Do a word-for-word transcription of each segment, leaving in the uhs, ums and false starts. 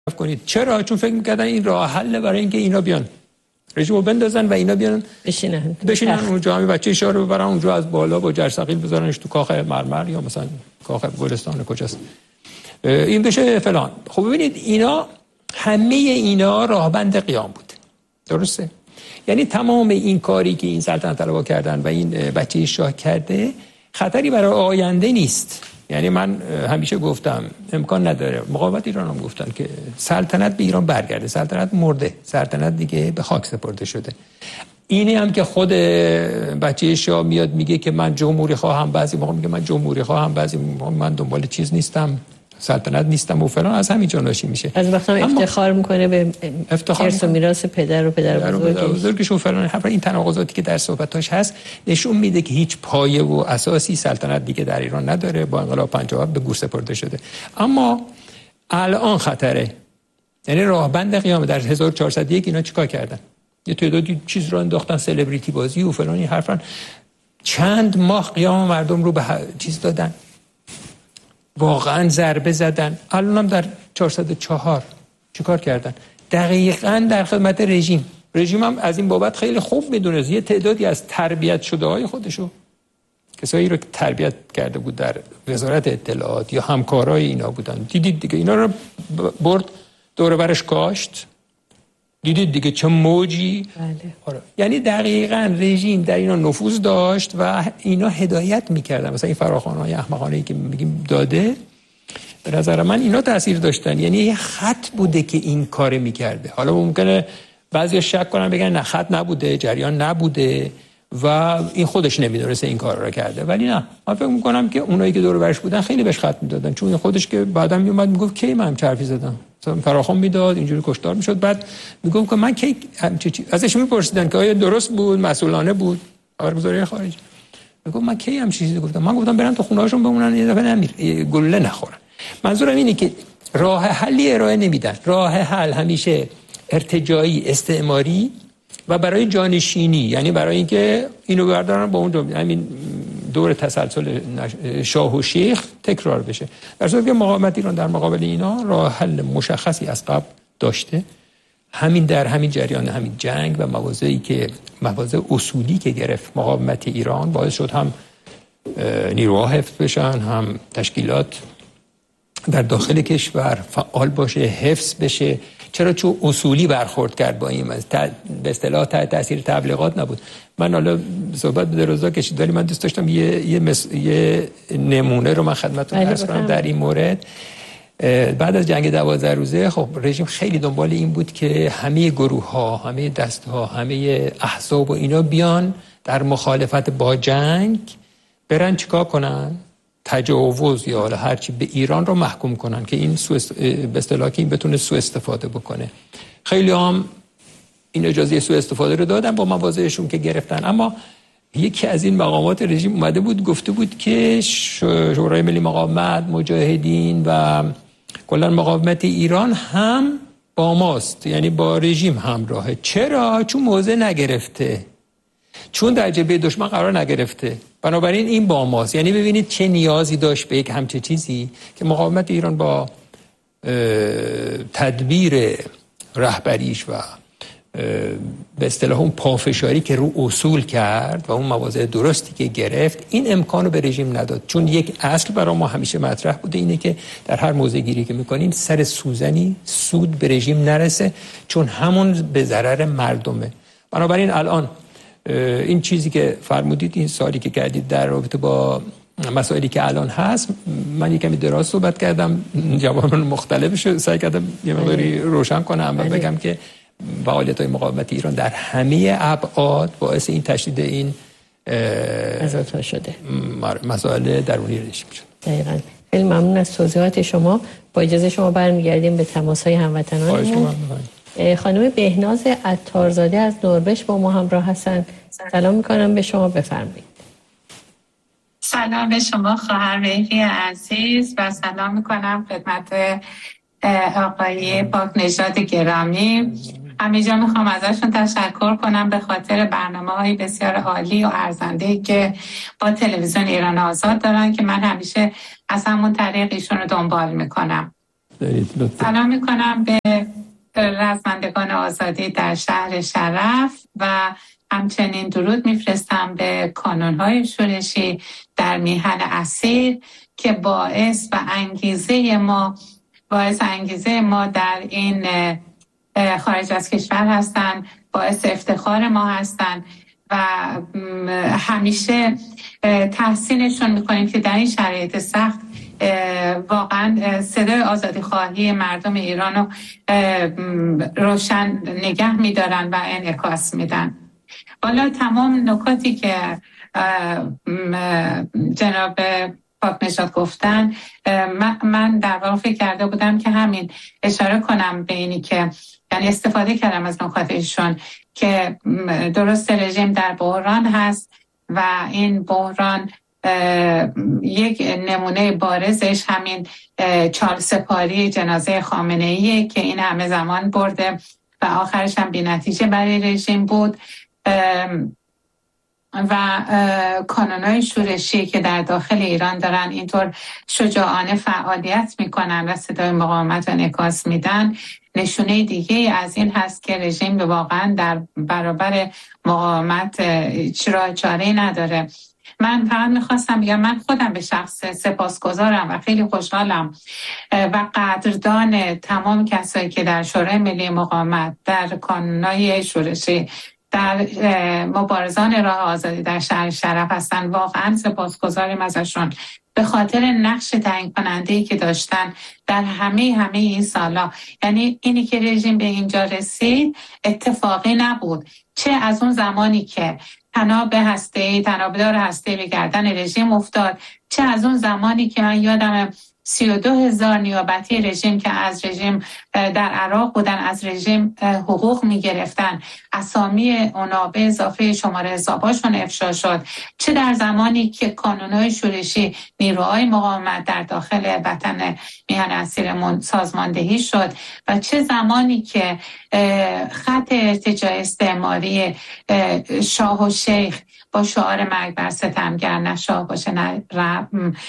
کنید. چرا؟ چون فکر می‌کردن این راه حل برای اینکه اینا بیان رژیمو بندازن و اینا بیان بشینن بشینن اونجا، همین بچه اشاره رو ببرن اونجا از بالا با جرثقیل بذارنش تو کاخ مرمر یا مثلا کاخ گلستان کجاست این بشه فلان. خب ببینید اینا همه اینا راهبند قیام بود، درسته؟ یعنی تمام این کاری که این سلطنت طلبها کردن و این بچه شاه کرده خطری برای آینده نیست. یعنی من همیشه گفتم امکان نداره، مقاومت ایران هم گفتن که سلطنت به ایران برگرده، سلطنت مرده، سلطنت دیگه به خاک سپرده شده. اینی هم که خود بچه شاه میاد میگه که من جمهوری خواهم، بعضی موقع میگه من جمهوری خواهم، بعضی موقع من دنبال چیز نیستم، سلطنت نیستم و فلان، از همین جا ناشی میشه. از وقتا افتخار میکنه به ارث و میراث پدر و پدر بزرگش و فلان. این تناقضاتی که در صحبتاش هست نشون میده که هیچ پایه و اساسی سلطنت دیگه در ایران نداره، با انقلاب پنجاه و هفت به گور سپرده شده. اما الان خطره، یعنی راهبند قیام. در هزار و چهارصد و یک اینا چیکار کردن؟ یه تعدادی چیز رو انداختن، سلبریتی بازی و فلان، این حرفا. چند ماه قیام مردم رو به چیز دادن، واقعا ضربه زدن. الان هم در چهارصد و چهار چیکار کردن؟ دقیقاً در خدمت رژیم. رژیم هم از این بابت خیلی خوب میدونه یه تعدادی از تربیت شده های خودشو، کسایی رو که تربیت کرده بود در وزارت اطلاعات یا همکارای اینا بودن، دیدید دیگه اینا رو برد دور برش کاشت، دیدید دیگه چه موجی. بله. آره. یعنی دقیقاً رژیم در اینا نفوذ داشت و اینا هدایت میکردن. مثلا این فراخوان‌های احمقانه‌ای که میگیم داده، به نظر من اینا تاثیر داشتن. یعنی یه خط بوده که این کار میکرده. حالا ممکنه بعضی شک کنن بگن نه خط نبوده، جریان نبوده و این خودش نمیدونسته این کار رو کرده، ولی نه، من فکر میکنم که اونایی که دور برش بودن خیلی بهش خط میدادن، چون این خودش که بعداً میومد میگفت کی من چرفی زدم، فراخوان میداد اینجوری کشتار میشد، بعد میگفت که من کی همچی ازش میپرسیدن که آیا درست بود، مسئولانه بود، خبرگزاری خارجی، میگفت من کی همچی چیزی گفتم، من گفتم برن تو خونه هاشون بمونن یه دفعه نمیر گلوله نخورن. منظورم اینه که راه حلی ارائه نمیدن. راه حل همیشه ارتجاعی، استعماری و برای جانشینی، یعنی برای اینکه اینو بردارن با اون دو... همین دور تسلسل شاه و شیخ تکرار بشه. در صورتی که مقاومت ایران در مقابل اینا راه حل مشخصی از قبل داشته، همین در همین جریان همین جنگ و مواضعی که مواضع اصولی که گرفت مقاومت ایران باعث شد هم نیروها حفظ بشن، هم تشکیلات در داخل کشور فعال باشه، حفظ بشه. چرا؟ چون اصولی برخورد کرد با این، به اصطلاح تحت تاثیر تبلیغات نبود. من حالا صحبت به درازا کشید، ولی من دوست داشتم یه یه, مس... یه نمونه رو من خدمتتون عرض کنم در این مورد. بعد از جنگ دوازده روزه خب رژیم خیلی دنبال این بود که همه گروه‌ها، همه دست‌ها، همه احزاب و اینا بیان در مخالفت با جنگ برن چیکار کنن؟ تجاوز یا حالا هرچی به ایران رو محکوم کنن که این سو است... به اصطلاح که این بتونه سوء استفاده بکنه. خیلی هم این اجازه سوء استفاده رو دادن با مواضعشون که گرفتن. اما یکی از این مقامات رژیم اومده بود گفته بود که شورای ملی مقاومت، مجاهدین و کلا مقاومت ایران هم با ماست، یعنی با رژیم همراهه. چرا؟ چون موضع نگرفته، چون در جبهه دشمن قرار نگرفته، بنابراین این با ماست. یعنی ببینید چه نیازی داشت به یک همچه چیزی که مقاومت ایران با تدبیر رهبریش و به اصطلاح اون پافشاری که رو اصول کرد و اون مواضع درستی که گرفت این امکانو به رژیم نداد. چون یک اصل برای ما همیشه مطرح بوده اینه که در هر موضع گیری که میکنیم سر سوزنی سود به رژیم نرسه، چون همون به ضرر مردمه. بنابراین الان این چیزی که فرمودید، این سوالی که کردید در رابطه با مسائلی که الان هست، من یکمی دراز صحبت کردم، جواب مختلفش سعی کردم یه مقداری روشن کنم و بگم که فعالیت‌های مقاومت ایران در همه ابعاد باعث این تشدید این ازاتا شده، مسائل درونی رژیم شد. دقیقاً. خیلی ممنون از توضیحات شما. با اجازه شما برمیگردیم به تماس‌های هموطنانمون. خانم بهناز عطارزاده از نروژ با ما همراه هستن. سلام میکنم به شما، بفرمایید. سلام به شما خواهر مهری عزیز و سلام میکنم خدمت آقای پاکنژاد گرامی. همینجا میخوام ازشون تشکر کنم به خاطر برنامه‌های بسیار عالی و ارزنده‌ای که با تلویزیون ایران آزاد دارن که من همیشه از همون طریق ایشون رو دنبال میکنم. دارید لطفا. سلام میکنم به رزمندگان آزادی در شهر شرف و همچنین درود میفرستم به کانون‌های شورشی در میهن اسیر که باعث و انگیزه ما باعث انگیزه ما در این خارج از کشور هستند، باعث افتخار ما هستند و همیشه تحسینشون میکنیم که در این شرایط سخت واقعا صدای آزادی خواهی مردم ایران رو روشن نگه میدارن و انعکاس میدن. والا تمام نکاتی که جناب پاک نژاد گفتن من در واقع فکر کرده بودم که همین اشاره کنم به اینی که یعنی استفاده کردم از نکاتشون که درست رژیم در بحران هست و این بحران یک نمونه بارزش همین چهار سپاری جنازه خامنه‌ایه که این همه زمان برده و آخرش هم بی نتیجه برای رژیم بود و کانون‌های شورشی که در داخل ایران دارن اینطور شجاعانه فعالیت میکنن و صدای مقاومت و انعکاس میدن نشونه دیگه از این هست که رژیم واقعا در برابر مقاومت چرا چاره‌ای نداره. من فقط میخواستم بگم من خودم به شخص سپاسگزارم و خیلی خوشحالم و قدردان تمام کسایی که در شورای ملی مقاومت در کانون‌های شورشی در مبارزان راه آزادی در شهر شرف هستن. واقعا سپاسگزاریم ازشون به خاطر نقش تعیین کننده‌ای که داشتن در همه همه این سالا. یعنی اینی که رژیم به اینجا رسید اتفاقی نبود، چه از اون زمانی که تناب هسته‌ای تنابدار هسته‌ای به گردن رژیم افتاد، چه از اون زمانی که من یادم سی و دو هزار نیابتی رژیم که از رژیم در عراق بودن از رژیم حقوق می گرفتن، اسامی اونا به اضافه شماره حساباشون افشا شد، چه در زمانی که کانون‌های شورشی نیروهای مقاومت در داخل وطن میهن اسیرمون سازماندهی شد و چه زمانی که خط ارتجاع استعماری شاه و شیخ با شعار مرگ بر ستمگر نه شاه باشه نه رب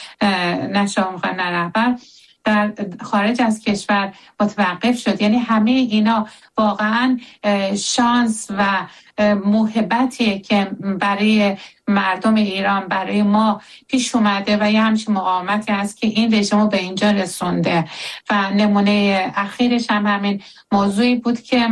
نه شاه میخواه نه رهبر در خارج از کشور متوقف شد. یعنی همه اینا واقعا شانس و موهبتیه که برای مردم ایران برای ما پیش اومده و یه همچین مقاومتی هست که این رژیم رو به اینجا رسونده و نمونه اخیرش هم همین موضوعی بود که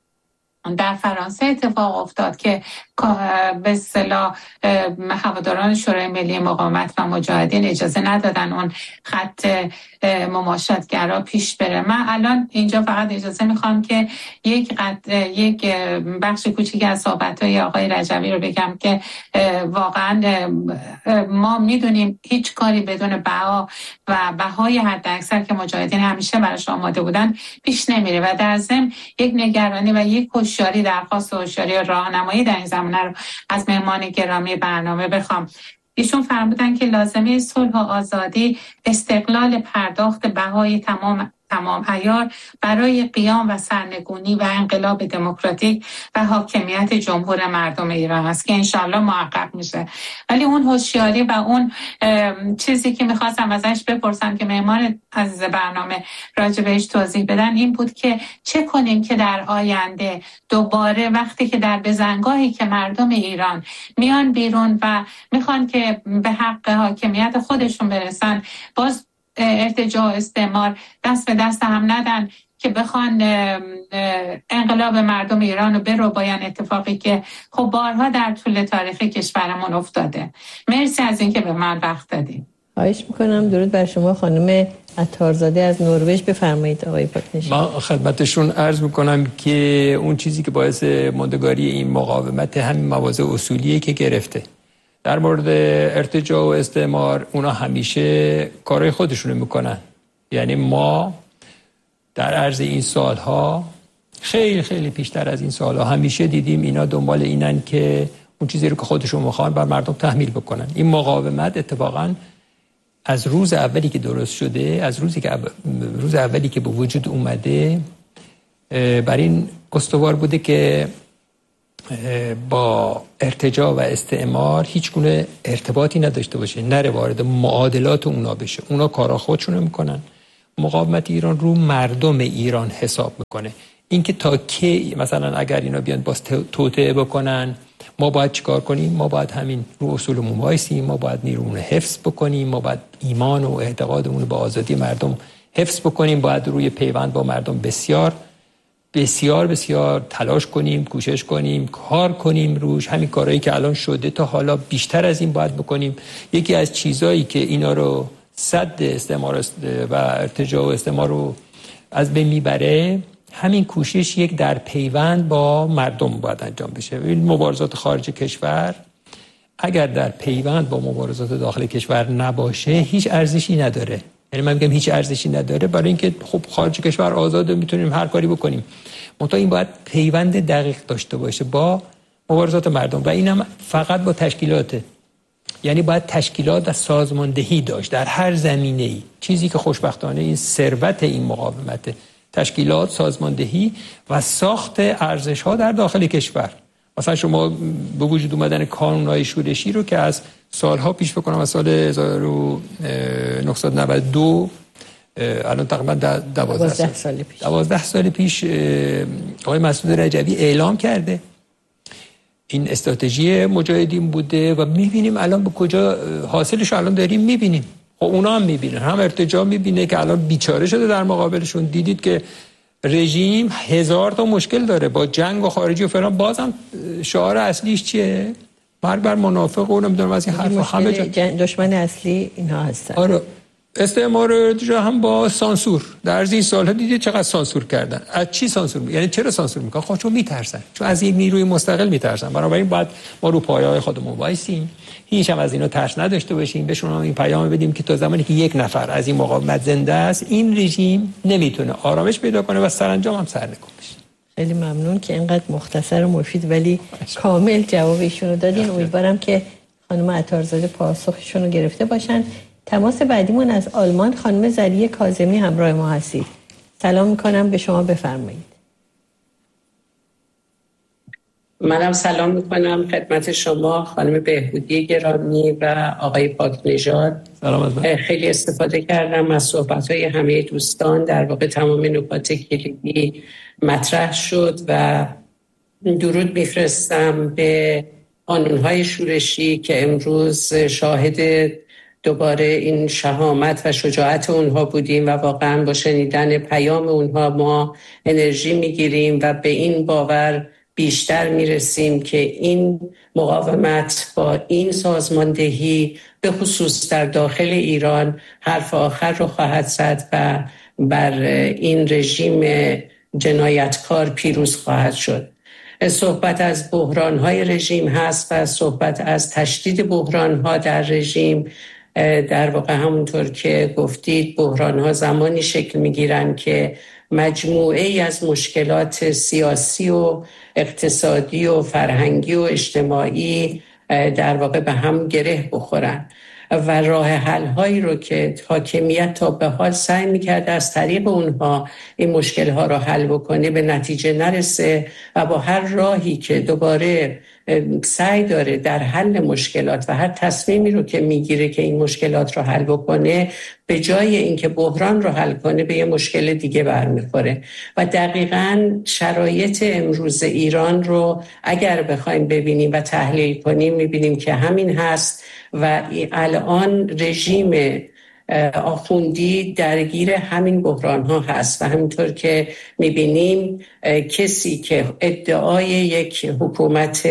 در فرانسه اتفاق افتاد که به اصطلاح هواداران شورای ملی مقاومت و مجاهدین اجازه ندادن اون خط مماشاتگرا پیش بره. من الان اینجا فقط اجازه میخوام که یک قد... یک بخش کوچیک از صحبت‌های آقای رجوی رو بگم که واقعا ما میدونیم هیچ کاری بدون بها و بهای حد اکثر که مجاهدین همیشه براش آماده بودن پیش نمیره و در ضمن یک نگرانی و یک هوشیاری درخواست هوشیاری راهنمایی در این زمینه رو از مهمان گرامی برنامه بخوام. ایشون فرمودن که لازمه صلح و آزادی استقلال پرداخت بهای تمام تمام عیار برای قیام و سرنگونی و انقلاب دموکراتیک و حاکمیت جمهور مردم ایران است که انشالله محقق میشه. ولی اون هوشیاری و اون چیزی که میخواستم ازش بپرسم که مهمان عزیز برنامه راجع بهش توضیح بدن این بود که چه کنیم که در آینده دوباره وقتی که در بزنگاهی که مردم ایران میان بیرون و میخوان که به حق حاکمیت خودشون برسن باز ارتجاع استعمار دست به دست هم ندن که بخوان انقلاب مردم ایران رو برو باین اتفاقی که خب بارها در طول تاریخ کشورمون افتاده. مرسی از اینکه به من وقت دادین. خواهش میکنم. درود بر شما خانم عطارزاده از نروژ. بفرمایید آقای پاک نژاد. من خدمتشون عرض میکنم که اون چیزی که باعث ماندگاری این مقاومت همین مواضع اصولیه که گرفته در مورد ارتجاع و استعمار اونا همیشه کارهای خودشونو میکنن. یعنی ما در عرض این سالها خیلی خیلی پیشتر از این سالها همیشه دیدیم اینا دنبال اینن که اون چیزی رو که خودشون میخوان بر مردم تحمیل بکنن. این مقاومت اتفاقا از روز اولی که درست شده، از روزی که روز اولی که به وجود اومده بر این استوار بوده که با ارتجاع و استعمار هیچ گونه ارتباطی نداشته باشه، نره وارد معادلات اونا بشه. اونا کارا خودشونو میکنن، مقاومت ایران رو مردم ایران حساب میکنه. اینکه تا کی مثلا اگر اینا بیان باز توطئه بکنن ما باید چیکار کنیم؟ ما باید همین رو اصولمون وایسیم، ما باید نیرومون حفظ بکنیم، ما باید ایمان و اعتقادمون به آزادی مردم حفظ بکنیم، باید روی پیوند با مردم بسیار بسیار بسیار تلاش کنیم، کوشش کنیم، کار کنیم روش. همین کارهایی که الان شده تا حالا بیشتر از این باید بکنیم. یکی از چیزایی که اینا رو سد استعمار و ارتجاع و استعمار رو از بین میبره همین کوشش یک در پیوند با مردم باید انجام بشه. این مبارزات خارج کشور اگر در پیوند با مبارزات داخل کشور نباشه هیچ ارزشی نداره. یعنی من میگم هیچ ارزشی نداره برای اینکه خب خارج کشور آزاده، میتونیم هر کاری بکنیم، منتها این باید پیوند دقیق داشته باشه با مبارزات مردم و اینم فقط با تشکیلاته. یعنی باید تشکیلات و سازماندهی داشت در هر زمینه‌ای. چیزی که خوشبختانه این ثروت این مقاومت، تشکیلات، سازماندهی و ساخت ارزش‌ها در داخل کشور. مثلا شما به وجود اومدن کانون‌های شورشی رو که از سالها پیش بکنم از سال هزار و نهصد و نود و دو الان تقریبا دوازده سال پیش دوازده سال پیش آقای مسعود رجوی اعلام کرده. این استراتژی مجاهدین بوده و می‌بینیم الان به کجا حاصلش الان داریم می‌بینیم. خب اونا هم می‌بینن، هم ارتجاع می‌بینه که الان بیچاره شده در مقابلشون. دیدید که رژیم هزار تا مشکل داره با جنگ و خارجی و فلان، بازم شعار اصلیش چیه؟ مرگ بر منافق و نمیدونم از این حرفا. همه دشمن اصلی اینها هستن. آره استعمار ارتجاع هم با سانسور در از این سالها دیدید چقدر سانسور کردن. از چی سانسور می... یعنی چرا سانسور میکنن؟ خب چون میترسن، چون از یک نیروی مستقل میترسن. بنابراین باید ما رو پایه‌های خودمون وایسیم، هیچ هم از اینا ترس نداشته باشیم، بهشون هم این پیام بدیم که تا زمانی که یک نفر از این مقاومت زنده است این رژیم نمیتونه آرامش پیدا کنه و سرانجام هم سرنگون بشه. خیلی ممنون که اینقدر مختصر و مفید ولی کامل جواب ایشون رو دادین. امیدوارم که خانم عطارزاده پاسخشون رو گرفته باشن. تماس بعدیمون از آلمان خانم زلیه کاظمی همراه ما هستید. سلام میکنم، به شما بفرمایید. منم سلام میکنم خدمت شما خانم بهبودی گرامی و آقای پاکنژاد. سلام از من. خیلی استفاده کردم از صحبت‌های همه دوستان. در واقع تمام نکات کلیدی مطرح شد و درود میفرستم به قانون‌های شورشی که امروز شاهد دوباره این شهامت و شجاعت اونها بودیم و واقعا با شنیدن پیام اونها ما انرژی میگیریم و به این باور بیشتر میرسیم که این مقاومت با این سازماندهی به خصوص در داخل ایران حرف آخر رو خواهد زد و بر این رژیم جنایتکار پیروز خواهد شد. صحبت از بحران‌های رژیم هست و صحبت از تشدید بحران‌ها در رژیم. در واقع همونطور که گفتید بحران‌ها زمانی شکل می‌گیرن که مجموعه ای از مشکلات سیاسی و اقتصادی و فرهنگی و اجتماعی در واقع به هم گره بخورن و راه حل هایی رو که حاکمیت تا به حال سعی می‌کرد از طریق اونها این مشکل ها رو حل بکنه به نتیجه نرسه و با هر راهی که دوباره سعی داره در حل مشکلات و هر تصمیمی رو که میگیره که این مشکلات رو حل بکنه به جای اینکه بحران رو حل کنه به یه مشکل دیگه برمیخوره و دقیقاً شرایط امروز ایران رو اگر بخوایم ببینیم و تحلیل کنیم میبینیم که همین هست و الان رژیم آخوندی درگیر همین بحران ها هست و همینطور که میبینیم کسی که ادعای یک حکومت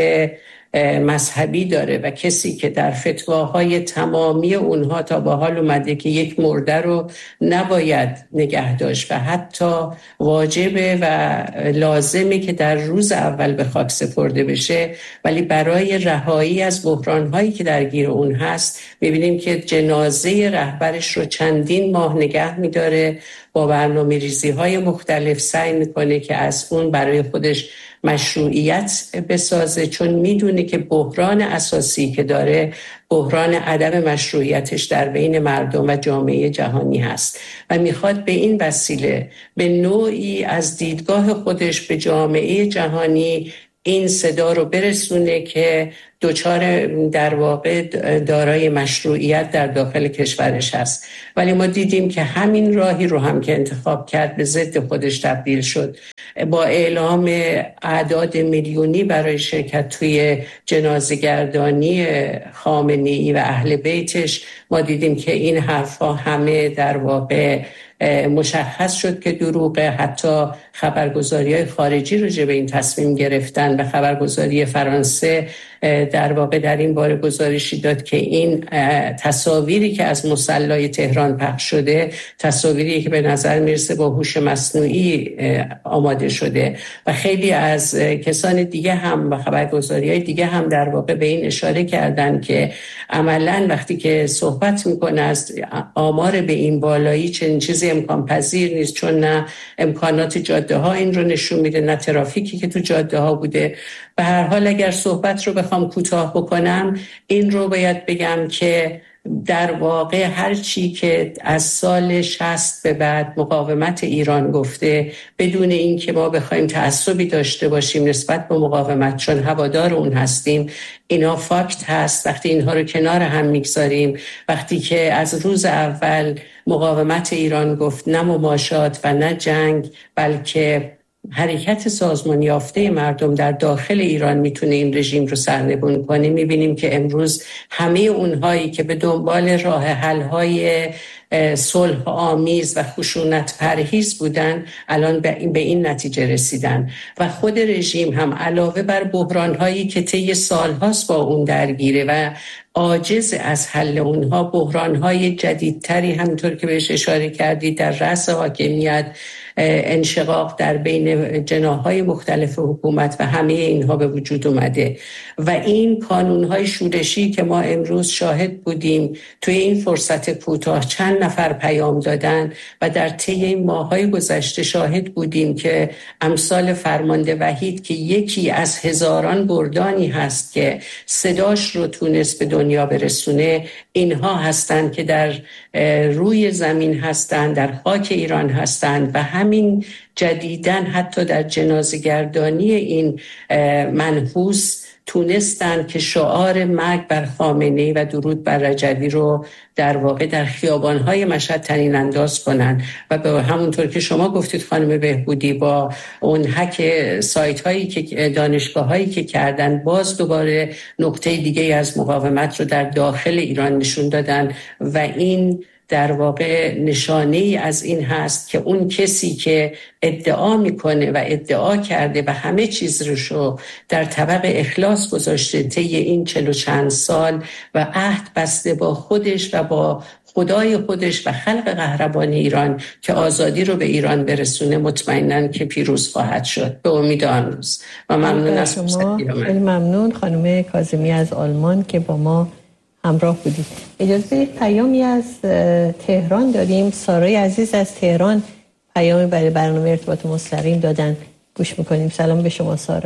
مذهبی داره و کسی که در فتواهای تمامی اونها تا به حال اومده که یک مرده رو نباید نگه داشت و حتی واجبه و لازمه که در روز اول به خاک سپرده بشه، ولی برای رهایی از بحران‌هایی که درگیر اون هست می‌بینیم که جنازه رهبرش رو چندین ماه نگه می‌داره، با برنامه ریزی های مختلف سعی میکنه که از اون برای خودش مشروعیت بسازه، چون میدونه که بحران اساسی که داره بحران عدم مشروعیتش در بین مردم و جامعه جهانی هست و میخواد به این وسیله به نوعی از دیدگاه خودش به جامعه جهانی این صدا رو برسونه که دوچار در واقع دارای مشروعیت در داخل کشورش هست. ولی ما دیدیم که همین راهی رو هم که انتخاب کرد به ضد خودش تبدیل شد. با اعلام اعداد میلیونی برای شرکت توی جنازه‌گردانی خامنه‌ای و اهل بیتش، ما دیدیم که این حرفا همه در واقع مشخص شد که دروغه. حتی خبرگزاری‌های خارجی راجع به این تصمیم گرفتن و خبرگزاری فرانسه در واقع در این باره گزارشی داد که این تصاویری که از مصلی تهران پخش شده تصاویری که به نظر میرسه با هوش مصنوعی آماده شده و خیلی از کسان دیگه هم و خبرگزاری‌های دیگه هم در واقع به این اشاره کردن که عملاً وقتی که صحبت میکنه از آمار به این بالایی چنین چیزی امکان پذیر نیست، چون نه امکانات جاده ها این رو نشون میده نه ترافیکی که تو جاده ها بوده. به هر حال اگر صحبت رو بخوام کوتاه بکنم این رو باید بگم که در واقع هر چی که از سال شصت به بعد مقاومت ایران گفته بدون این که ما بخوایم تعصبی داشته باشیم نسبت به مقاومت، چون هوادار اون هستیم، اینا فاکت هست. وقتی اینها رو کنار هم میگذاریم، وقتی که از روز اول مقاومت ایران گفت نه مماشات و نه جنگ بلکه حرکت سازمان یافته مردم در داخل ایران میتونه این رژیم رو سرنگون کنه، میبینیم که امروز همه اونهایی که به دنبال راه حل‌های صلح آمیز و خشونت پرهیز بودن الان به این نتیجه رسیدن و خود رژیم هم علاوه بر بحران‌هایی که طی سال‌هاست با اون درگیره و عاجز از حل اونها، بحران‌های جدیدتری همونطور که بهش اشاره کردید در رأس حاکمیت، انشقاق در بین جناح‌های مختلف حکومت و همه اینها به وجود اومده و این کانون‌های شورشی که ما امروز شاهد بودیم توی این فرصت کوتاه چند نفر پیام دادن و در طی این ماه‌های گذشته شاهد بودیم که امثال فرمانده وحید که یکی از هزاران گردانی هست که صداش رو تونست به دنیا برسونه، اینها هستند که در روی زمین هستند، در خاک ایران هستند و همین جدیداً حتی در جنازه‌گردانی این منحوس تونستن که شعار مرگ بر خامنه‌ای و درود بر رجوی رو در واقع در خیابان‌های مشهد طنین انداز کنن و به همونطور که شما گفتید خانم بهبودی با اون هک سایت‌هایی که دانشگاه‌هایی که کردن باز دوباره نقطه دیگه از مقاومت رو در داخل ایران نشون دادن و این در واقع نشانه ای از این هست که اون کسی که ادعا میکنه و ادعا کرده و همه چیز رو در طبق اخلاص گذاشته طی این چل و چند سال و عهد بسته با خودش و با خدای خودش و خلق قهرمان ایران که آزادی رو به ایران برسونه، مطمئناً که پیروز خواهد شد به امید آن روز. و ممنون از شما. خیلی ممنون خانم کاظمی از آلمان که با ما همراه بودید. اجازه بدید پیامی از تهران داریم. سارای عزیز از تهران پیامی برای برنامه ارتباط مستقیم دادن، گوش میکنیم. سلام به شما سارا.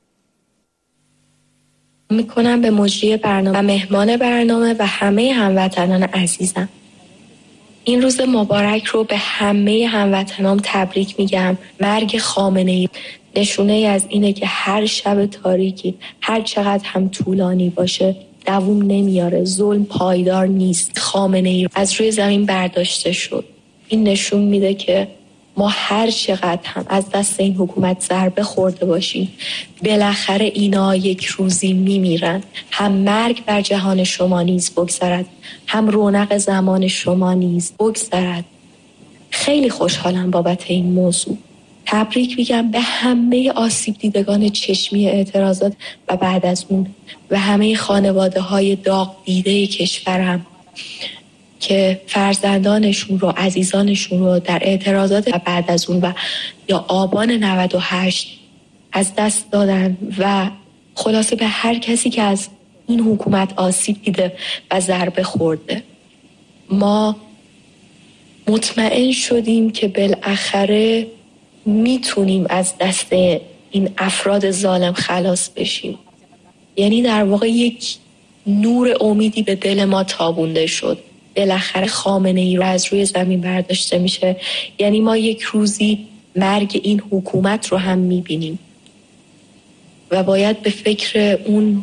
میکنم به مجری برنامه و مهمان برنامه و همه هموطنان عزیزم. این روز مبارک رو به همه هموطنان تبریک میگم. مرگ خامنه‌ای نشونه ای از اینه که هر شب تاریکی هر چقدر هم طولانی باشه دوام نمیاره. ظلم پایدار نیست. خامنه‌ای از روی زمین برداشته شد. این نشون میده که ما هر چقدر هم از دست این حکومت ضربه خورده باشیم بالاخره اینا یک روزی میمیرن. هم مرگ بر جهان شما نیز بگذرد، هم رونق زمان شما نیز بگذرد. خیلی خوشحالم بابت این موضوع. تبریک میگم به همه آسیب دیدگان چشمی اعتراضات و بعد از اون و همه خانواده های داغ دیده کشورم که فرزندانشون رو، عزیزانشون رو در اعتراضات و بعد از اون و یا آبان نود و هشت از دست دادن و خلاصه به هر کسی که از این حکومت آسیب دیده و ضربه خورده. ما مطمئن شدیم که بالاخره میتونیم از دست این افراد ظالم خلاص بشیم. یعنی در واقع یک نور امیدی به دل ما تابونده شد. بالاخره خامنه‌ای رو از روی زمین برداشته میشه. یعنی ما یک روزی مرگ این حکومت رو هم میبینیم. و باید به فکر اون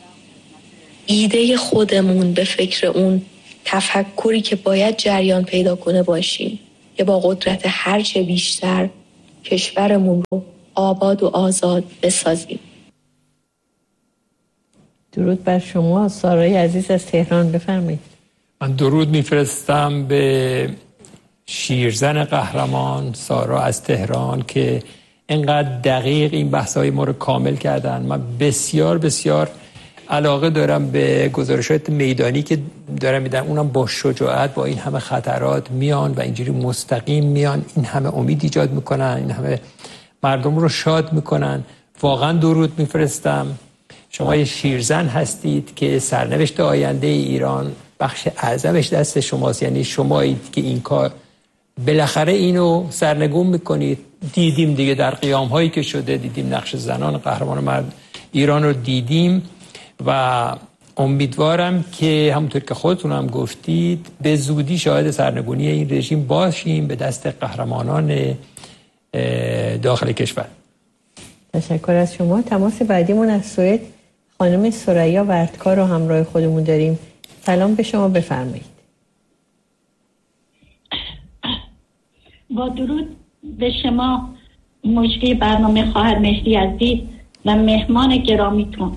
ایده خودمون، به فکر اون تفکری که باید جریان پیدا کنه باشیم که با قدرت هرچه بیشتر کشورمون رو آباد و آزاد بسازیم. درود بر شما. سارای عزیز از تهران، بفرمایید. من درود میفرستم به شیرزن قهرمان سارا از تهران که اینقدر دقیق این بحث‌های ما رو کامل کردن. من بسیار بسیار علاقه دارم به گزارشات میدانی که دارم میدن، اونم با شجاعت با این همه خطرات میان و اینجوری مستقیم میان، این همه امید ایجاد میکنن، این همه مردم رو شاد میکنن. واقعا درود میفرستم. شما یه شیرزن هستید که سرنوشت آینده ایران بخش اعظمش دست شماست، یعنی شمایید که این کار بالاخره اینو سرنگون میکنید. دیدیم دیگه در قیام هایی که شده، دیدیم نقش زنان قهرمان مرد ایران رو دیدیم و امیدوارم که همونطور که خودتون هم گفتید به زودی شاهد سرنگونی این رژیم باشیم به دست قهرمانان داخل کشور. تشکر از شما. تماس بعدیمون از سوئد خانم ثریا وردکار رو همراه خودمون داریم. سلام به شما، بفرمایید. با درود به شما مجری برنامه خواهر مهدی عزیز و مهمان گرامیتون.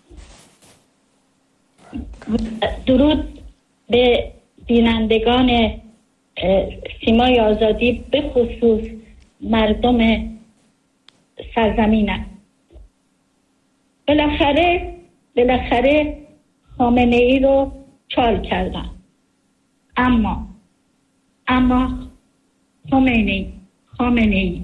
درود به بینندگان سیمای آزادی، به خصوص مردم سرزمینم. بالاخره بالاخره خامنه ای رو چال کردن، اما اما خامنه ای خامنه ای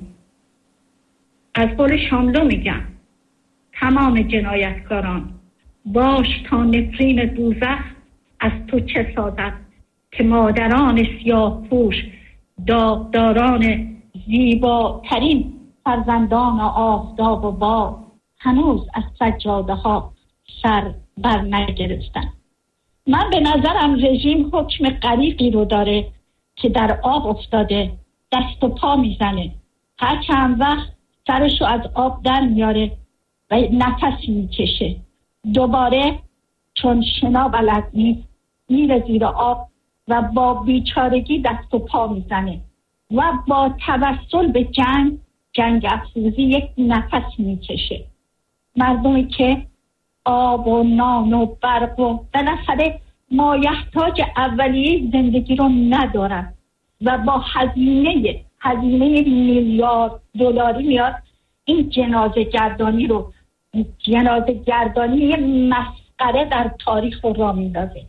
از قول شاملو میگم تمام جنایتکاران باش تا نفرین دوزخ از تو چه سازد که مادران سیاه پوش داغداران زیباترین فرزندان آفتاب و باد هنوز از سجاده ها سر بر نگرفتن. من به نظرم رژیم حکم غریقی رو داره که در آب افتاده دست و پا میزنه، هر چند وقت سرشو از آب در میاره و نفس میکشه، دوباره چون شنا بلد نیست میره زیر آب و با بیچارگی دست و پا میزنه و با توسل به جنگ جنگ افروزی یک نفس میکشه. مردمی که آب و نان و برق و بالاخره مایحتاج اولیه زندگی رو ندارن و با هزینه هزینه میلیارد دلاری میاد این جنازه گردانی رو جنازه گردانی مسخره در تاریخ رو را میندازه.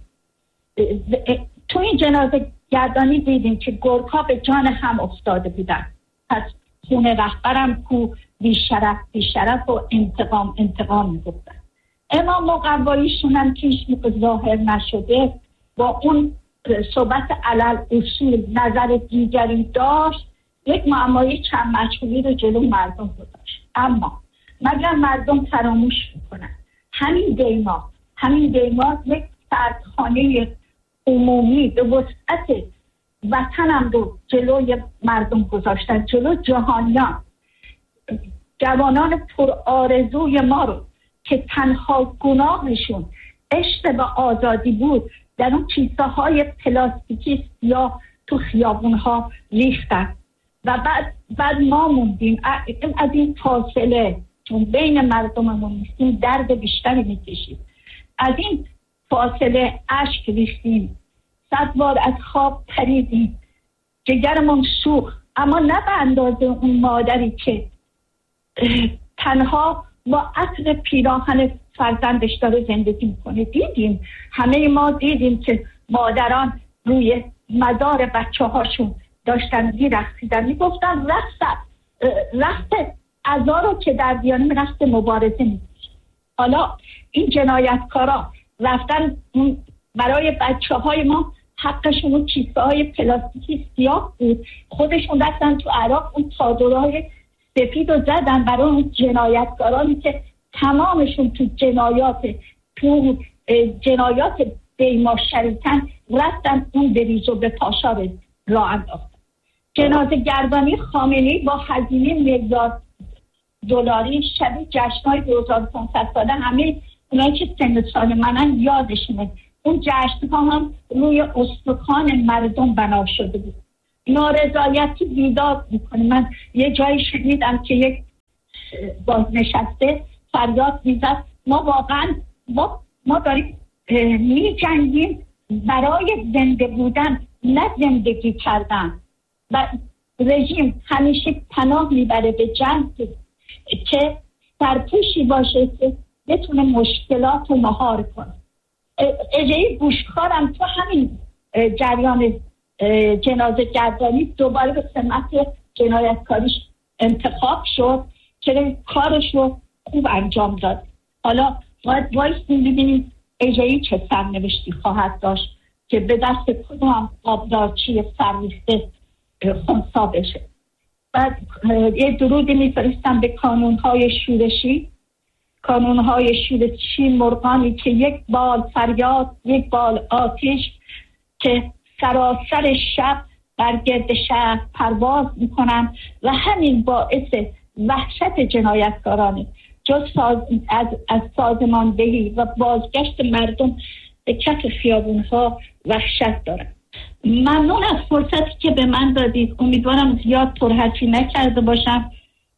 تو این جنازه گردانی دیدیم که گرگ‌ها به جان هم افتاده بودن. پس خونه رهبرم کو بیشرف بیشرف و انتقام انتقام میگفتن. اما مقواییشون هم که هیچ موقع ظاهر نشده با اون صحبت علل اصول نظر دیگری داشت، یک معمایی چند مجهولی رو جلو مردم گذاشت. اما مگر مردم فراموش میکنن همین دیما همین دیما یک سردخانه عمومی به وسعت وطنم رو جلوی مردم گذاشتن، جلو جهانیان. جوانان پر آرزوی ما رو که تنها گناهشون عشق به آزادی بود در اون کیسه های پلاستیکی سیاه تو خیابون ها ریختن و بعد بعد ما موندیم از این فاصله، چون بین مردممون نیستیم درد بیشتری میکشیم، از این فاصله اشک ریختیم، صد بار از خواب پریدیم، جگرمون سوخت، اما نه به اندازه اون مادری که تنها با عطر پیراهن فرزندش داره زندگی میکنه. دیدیم، همه ما دیدیم که مادران روی مزار بچه هاشون داشتن میرقصیدن، میگفتن رقص رقص عزا رو که در بیانیم رقص مبارزه میکشه. حالا این جنایتکارا رفتن برای بچه های ما حقشون اون کیسه های پلاستیکی سیاه بود، خودشون رفتن تو عراق اون چادرهای سفید رو زدن برای اون جنایتکارانی که تمامشون تو جنایات تو جنایات دیما شریکن، رفتن اون بریزو به پاشا را انداختن. جنازه گردانی خامنه‌ای با هزینه میلیارد دلاری شبیه جشن‌های دو هزار و پانصد ساله همه اونایی که سن سال منن یادشونه. اون جشن‌ها هم روی استخوان مردم بنا شده بود. نارضایتی بیداد میکنه. من یه جایی شنیدم که یک بازنشسته فریاد میزد ما واقعا ما, ما داریم می جنگیم برای زنده بودن نه زندگی کردن و رژیم همیشه پناه میبره به جنگ که سرپوشی باشه که بتونه مشکلات رو مهار کنه. اجایی بوشخارم تو همین جریان جنازه گردانی دوباره به سمت جنایتکاریش انتخاب شد که کارش رو خوب انجام داد. حالا باید وایسیم ببینیم اجایی چه سرنوشتی خواهد داشت که به دست کدوم آبدارچی سرریخته خونسا بشه. بعد یه درودی میفرستم به کانونهای شورشی. کانونهای شورشی مرغانی که یک بال فریاد یک بال آتش که سراسر شب بر گرد شهر پرواز میکنن و همین باعث وحشت جنایتکارانه جز ساز... از, از سازماندهی و بازگشت مردم به کف خیابونها وحشت دارن. ممنون از فرصتی که به من دادید. امیدوارم زیاد پرحرفی نکرده باشم.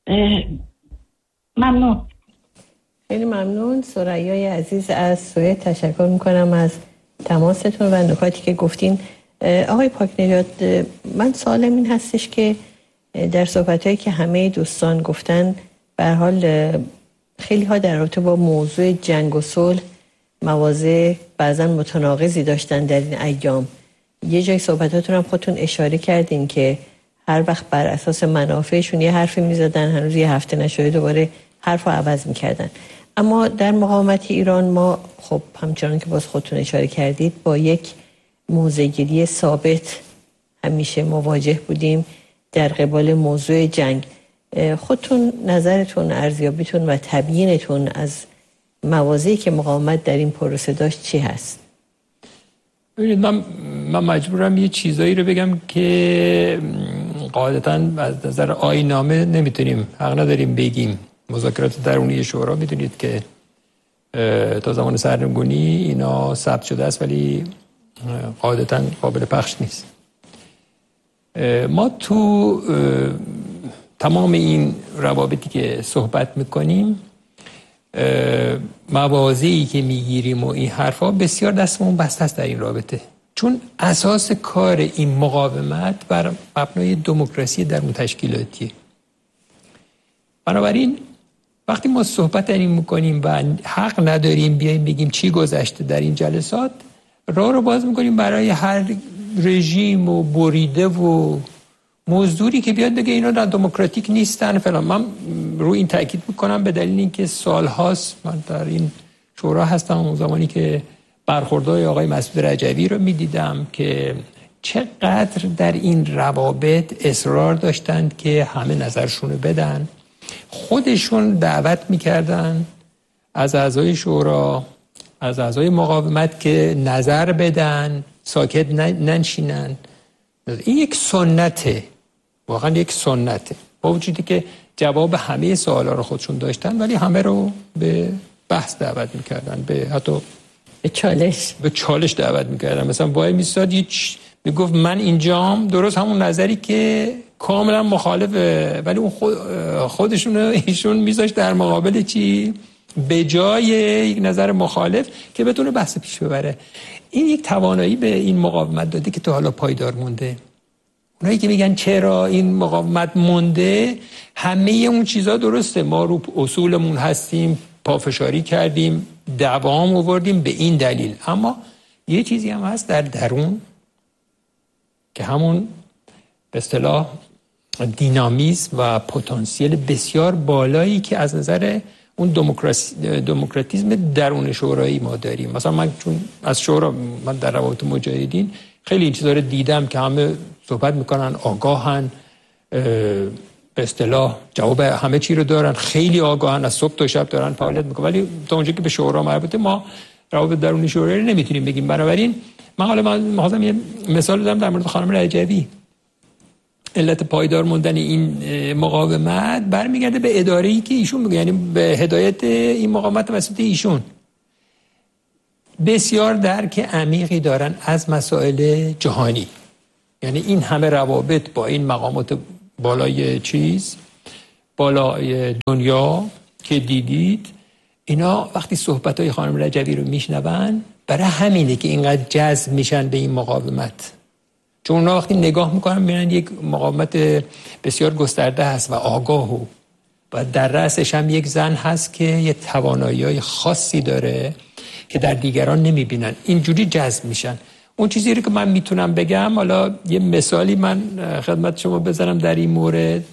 ممنون. خیلی ممنون. ثریای عزیز از سوئد تشکر میکنم از تماستون و نکاتی که گفتین. آقای پاکنژاد، من سوالم این هستش که در صحبتایی که همه دوستان گفتن به هر حال خیلی ها در رابطه با موضوع جنگ و صلح مواضع بعضا متناقضی داشتن در این ایام. یه جای صحبتاتون هم خودتون اشاره کردین که هر وقت بر اساس منافعشون یه حرفی میزدن، هنوز یه هفته نشده دوباره حرف رو عوض میکردن. اما در مقاومت ایران ما خب همچنان که باز خودتون اشاره کردید با یک موضع‌گیری ثابت همیشه مواجه بودیم در قبال موضوع جنگ. خودتون نظرتون، ارزیابیتون و تبیینتون از مواضعی که مقاومت در این پروسه داشت چی هست؟ ببینید من من مجبورم یه چیزایی رو بگم که قاعدتاً از نظر آیین‌نامه نمیتونیم، حق نداریم بگیم. مذاکرات درونی شورا میدونید که تا زمان سرنگونی اینا ثبت شده است ولی قاعدتاً قابل پخش نیست. ما تو تمام این روابطی که صحبت میکنیم مواضعی که میگیریم و این حرفا بسیار دستمون بسته است در این رابطه، چون اساس کار این مقاومت بر مبنای دموکراسی درون تشکیلاتی. بنابراین وقتی ما صحبت این میکنیم و حق نداریم بیایم بگیم چی گذشته در این جلسات، راه رو باز میکنیم برای هر رژیم و بریده و مزدوری که بیاد بگه اینا در دموکراتیک نیستن فلان. من رو این تاکید میکنم به دلیل اینکه سالهاست من در این شورا هستم، اون زمانی که برخوردهای آقای مسعود رجوی رو میدیدم که چقدر در این روابط اصرار داشتند که همه نظرشون رو بدن. خودشون دعوت میکردن از اعضای شورا، از اعضای مقاومت که نظر بدن، ساکت ننشینن. این یک سنته، واقعا یک سنته، با وجودی که جواب همه سوالا رو خودشون داشتن ولی همه رو به بحث دعوت میکردن، به حتی به چالش به چالش دعوت میکردن. مثلا وای میستاد هیچ میگفت من اینجام درست همون نظری که کاملا مخالفه ولی اون خود خودشون ایشون میذاشت در مقابل چی؟ به جای یک نظر مخالف که بتونه بحث پیش ببره. این یک توانایی به این مقاومت داده که تا حالا پایدار مونده. اونایی که میگن چرا این مقاومت مونده، همه اون چیزا درسته، ما رو اصولمون هستیم، پافشاری کردیم، دوام آوردیم به این دلیل، اما یه چیزی هم هست در درون که همون به اصطلاح دینامیسم و پتانسیل بسیار بالایی که از نظر اون دموکراسی دموکراتیسم درون شورایی ما داریم. مثلا من چون از شورا من در روابط مجاهدین خیلی این چیزا رو دیدم که همه صحبت میکنن، آگاهن، به اصطلاح جواب همه چی رو دارن، خیلی آگاهن، از صبح تا شب دارن فعالیت میکنن، ولی تا اونجا که به شورا مربوطه ما روابط درون شورایی رو نمیتونیم بگیم. بنابراین من حالا من می‌خواستم یه مثال بدم در مورد خانم رجوی. علت پایدار موندن این مقاومت برمیگرده به اداره‌ای که ایشون میگه، یعنی به هدایت این مقاومت توسط ایشون. بسیار درک عمیقی دارن از مسائل جهانی، یعنی این همه روابط با این مقامات بالای چیز، بالای دنیا که دیدید، اینا وقتی صحبت‌های خانم رجوی رو میشنون برای همینه که اینقدر جذب میشن به این مقاومت، چون اونا وقتی نگاه میکنن میبینن یک مقاومت بسیار گسترده هست و آگاه و و در رأسش هم یک زن هست که یه توانایی‌های خاصی داره که در دیگران نمیبینن، اینجوری جذب میشن. اون چیزی رو که من میتونم بگم، حالا یه مثالی من خدمت شما بذارم در این مورد،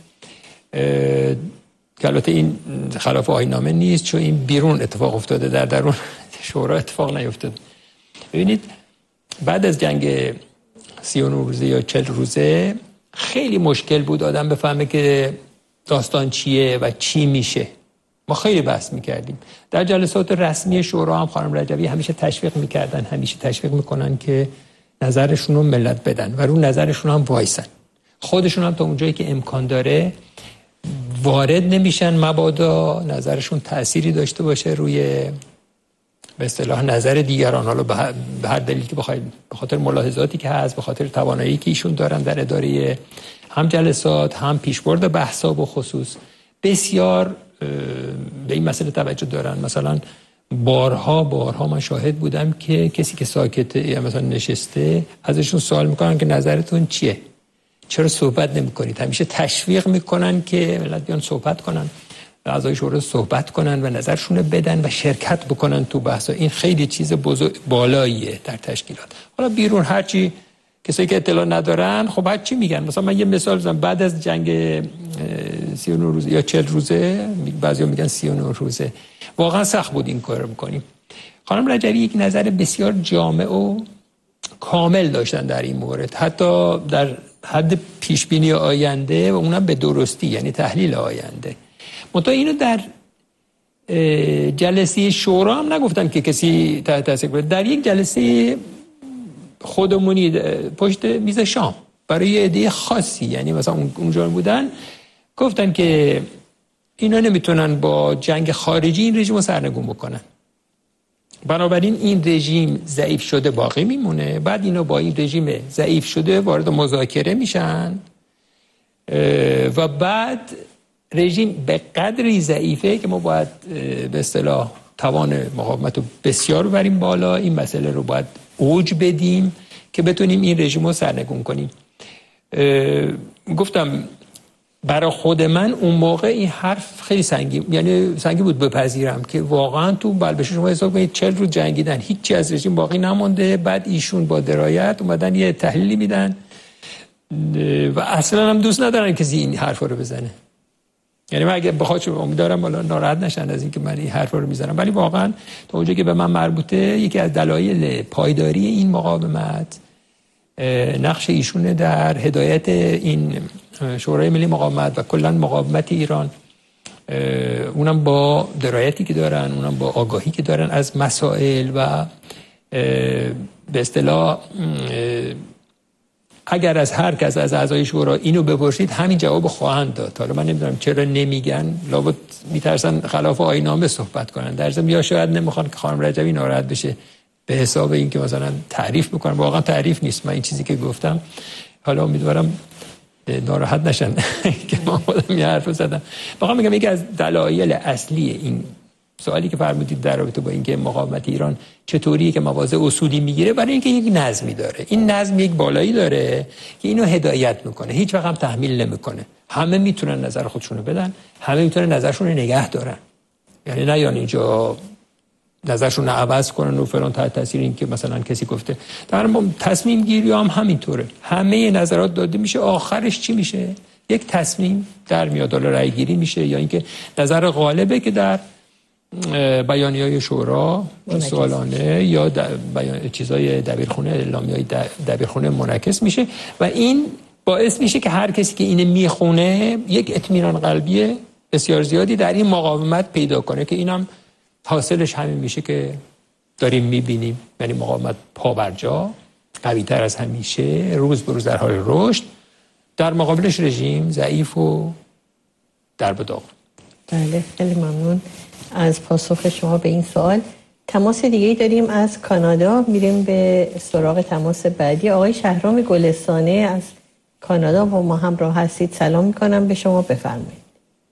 که البته این خلاف آیین‌نامه نیست چون این بیرون اتفاق افتاده، در درون شورا اتفاق نیفتاده. ببینید بعد از جنگ سی و نه روزه یا چهل روزه خیلی مشکل بود آدم بفهمه که داستان چیه و چی میشه. ما خیلی بحث میکردیم. در جلسات رسمی شورا هم خانم رجوی همیشه تشویق میکردن، همیشه تشویق میکنن که نظرشون رو ملت بدن و رو نظرشون هم وایسن. خودشون هم تا اونجایی که امکان داره وارد نمیشن مبادا نظرشون تأثیری داشته باشه روی به اصطلاح نظر دیگران، حالا به هر دلیلی که بخواید، به خاطر ملاحظاتی که هست، به خاطر توانایی که ایشون دارن در اداره هم جلسات هم پیشبرد بحثا و خصوص بسیار به این مسئله توجه دارن. مثلا بارها بارها من شاهد بودم که کسی که ساکته یا مثلا نشسته ازشون سوال میکنن که نظرتون چیه؟ چرا صحبت نمیکنید؟ همیشه تشویق میکنن که ملت بیان صحبت کنن، اعضای شورا صحبت کنن و نظرشون رو بدن و شرکت بکنن تو بحثا. این خیلی چیز بزرگ بالاییه در تشکیلات. حالا بیرون هرچی کسایی که اطلاع ندارن خب هر چی میگن. مثلا من یه مثال بزنم، بعد از جنگ سی و نه روزه یا چهل روزه، بعضیا میگن سی و نه روزه، واقعا سخت بود این کارو بکنیم. خانم رجوی یک نظر بسیار جامع و کامل داشتن در این مورد، حتی در حد پیش بینی آینده و اونم به درستی، یعنی تحلیل آینده. منتها اینو در جلسه شورا هم نگفتن که کسی تحت تاثیر بود. در یک جلسه خودمونی پشت میز شام برای یه عده خاصی، یعنی مثلا اونجا بودن، گفتن که اینا نمیتونن با جنگ خارجی این رژیم رو سرنگون بکنن، بنابراین این رژیم ضعیف شده باقی میمونه، بعد اینا با این رژیم ضعیف شده وارد مذاکره میشن و بعد رژیم به قدری ضعیفه که ما باید به اصطلاح توان مقاومت رو بسیار ببریم بالا، این مسئله رو باید اوج بدیم که بتونیم این رژیم رو سرنگون کنیم. گفتم برای خود من اون موقع این حرف خیلی سنگین، یعنی سنگین بود بپذیرم که واقعا تو بلبشه شما حساب کنید چهل روز جنگیدن، هیچی از رژیم باقی نمونده، بعد ایشون با درایت اومدن یه تحلیلی میدن و اصلا هم دوست ندارن کسی این حرفا رو بزنه. یعنی من اگه بخواد چون امیدوارم والا ناراحت نشن از اینکه من این حرفا رو میزنم، ولی واقعا تا اونجایی که به من مربوطه یکی از دلایل پایداری این مقاومت نقش ایشونه در هدایت این شورای ملی مقاومت و کلا مقاومت ایران، اونم با درایتی که دارن، اونم با آگاهی که دارن از مسائل و به اصطلاح اگر از هر کس از اعضای شورا اینو بپرسید همین جواب خواهند داد. حالا من نمیدونم چرا نمیگن، لابد میترسن خلاف آیین‌نامه صحبت کنن، در ضمن یا شاید نمیخوان که خانم رجوی ناراحت بشه به حساب این که مثلا تعریف بکنن. واقعا تعریف نیست، من این چیزی که گفتم، حالا امیدوارم ناراحت نشن که ما خودم یه حرف زدم. واقعا میگم یکی از دلایل اصلی این سوالی که فرمودید در رابطه با اینکه مقاومت ایران چطوریه که مواضع اصولی میگیره، برای اینکه یک نظمی داره. این نظم یک بالایی داره که اینو هدایت میکنه، هیچ وقت هم تحمیل نمیکنه. همه میتونن نظر خودشونو بدن، همه میتونن نظرشون رو نگه دارن، یعنی نه یعنی اینجا نظرشون رو عوض کنن و فلان تحت تاثیر این که مثلا کسی گفته. در تصمیم گیری هم همینطوره، همه نظرات داده میشه، آخرش چی میشه؟ یک تصمیم در میاد، حالا رأی گیری میشه یا اینکه نظر غالبه که در بیانیه‌های شورا سوالانه یا بیان چیزای دبیرخونه، اعلامیه‌های دبیرخونه منعکس میشه و این باعث میشه که هر کسی که اینو میخونه یک اطمینان قلبی بسیار زیادی در این مقاومت پیدا کنه که اینم حاصلش همین میشه که داریم میبینیم، یعنی مقاومت پا بر جا، قوی‌تر از همیشه، روز به روز در حال رشد، در مقابلش رژیم ضعیف و در به داغ. بله، خیلی ممنون از پاسخ شما به این سوال. تماس دیگه‌ای داریم از کانادا، میریم به سراغ تماس بعدی. آقای شهرام گلستانه از کانادا با ما همراه هستید. سلام میکنم به شما، بفرمایید.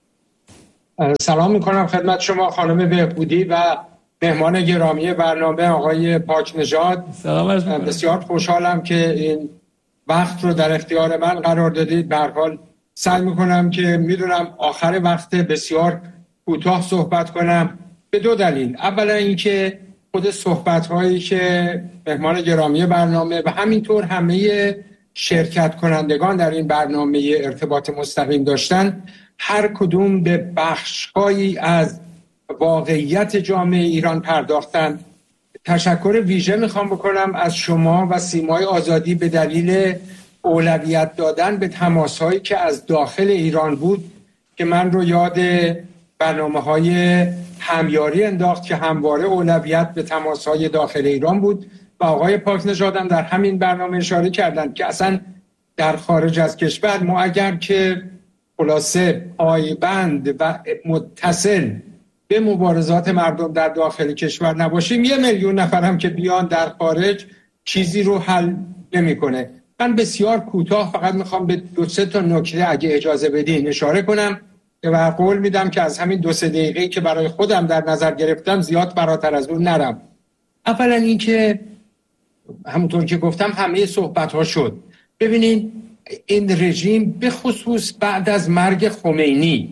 سلام میکنم خدمت شما خانم بهبودی و مهمان گرامی برنامه آقای پاکنژاد. سلام عرض میکنم. بسیار خوشحالم که این وقت رو در اختیار من قرار دادید. به هر حال سعی میکنم که میدونم آخر وقت بسیار کوتاه صحبت کنم به دو دلیل. اولا اینکه خود صحبت‌هایی که مهمان گرامی برنامه و همینطور همه شرکت کنندگان در این برنامه ارتباط مستقیم داشتن، هر کدوم به بخش‌هایی از واقعیت جامعه ایران پرداختن. تشکر ویژه میخوام بکنم از شما و سیمای آزادی به دلیل اولویت دادن به تماس‌هایی که از داخل ایران بود که من رو یاد برنامه‌های همیاری انداخت که همواره اولویت به تماس‌های داخل ایران بود و آقای پاکنژاد هم در همین برنامه اشاره کردند که اصلا در خارج از کشور ما اگر که خلاصه پایبند و متصل به مبارزات مردم در داخل کشور نباشیم، یه میلیون نفر هم که بیان در خارج چیزی رو حل نمی‌کنه. من بسیار کوتاه فقط میخوام به دو سه تا نکته اگه اجازه بدین اشاره کنم و قول میدم که از همین دو سه دقیقه‌ای که برای خودم در نظر گرفتم زیاد فراتر از اون نرم. اولا این که همونطور که گفتم همه صحبت‌ها شد. ببینین این رژیم به خصوص بعد از مرگ خمینی